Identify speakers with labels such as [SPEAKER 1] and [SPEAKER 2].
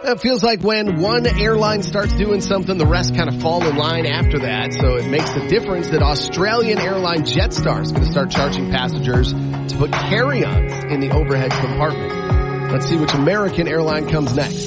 [SPEAKER 1] It feels like when one airline starts doing something, the rest kind of fall in line after that. So it makes a difference that Australian airline Jetstar is going to start charging passengers to put carry-ons in the overhead compartment. Let's see which American airline comes next.